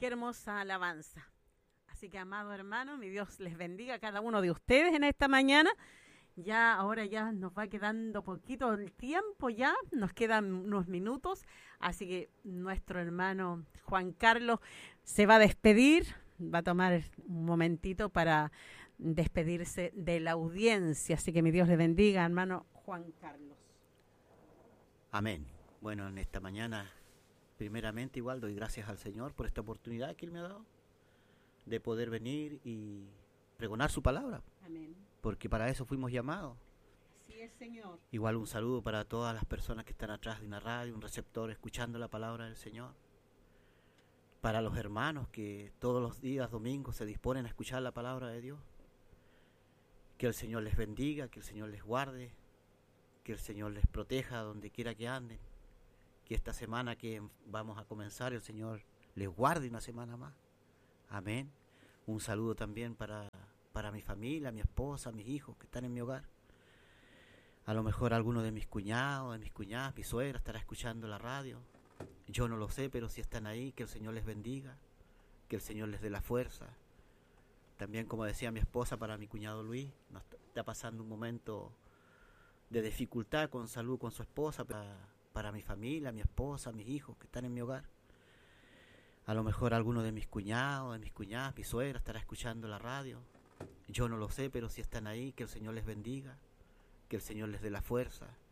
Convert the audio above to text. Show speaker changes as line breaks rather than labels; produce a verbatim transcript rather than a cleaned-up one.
Qué hermosa alabanza. Así que, amado hermano, mi Dios les bendiga a cada uno de ustedes en esta mañana. Ya, ahora ya nos va quedando poquito el tiempo ya, nos quedan unos minutos, así que nuestro hermano Juan Carlos se va a despedir, va a tomar un momentito para despedirse de la audiencia, así que mi Dios le bendiga, hermano Juan Carlos.
Amén. Bueno, en esta mañana, primeramente igual doy gracias al Señor por esta oportunidad que Él me ha dado de poder venir y pregonar su palabra.
Amén.
Porque para eso fuimos llamados.
Así es, Señor.
Igual un saludo para todas las personas que están atrás de una radio, un receptor, escuchando la palabra del Señor. Para los hermanos que todos los días, domingos, se disponen a escuchar la palabra de Dios. Que el Señor les bendiga, que el Señor les guarde, que el Señor les proteja donde quiera que anden. Que esta semana que vamos a comenzar, el Señor les guarde una semana más. Amén. Un saludo también para... para mi familia, mi esposa, mis hijos que están en mi hogar. A lo mejor alguno de mis cuñados, de mis cuñadas, mi suegra estará escuchando la radio. Yo no lo sé, pero si están ahí, que el Señor les bendiga, que el Señor les dé la fuerza. También, como decía mi esposa, para mi cuñado Luis, nos está pasando un momento de dificultad con salud con su esposa, para, para mi familia, mi esposa, mis hijos que están en mi hogar. A lo mejor alguno de mis cuñados, de mis cuñadas, mi suegra estará escuchando la radio. Yo no lo sé, pero si están ahí, que el Señor les bendiga, que el Señor les dé la fuerza.